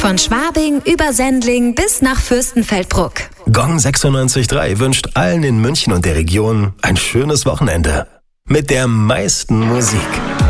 Von Schwabing über Sendling bis nach Fürstenfeldbruck. Gong 96.3 wünscht allen in München und der Region ein schönes Wochenende. Mit der meisten Musik.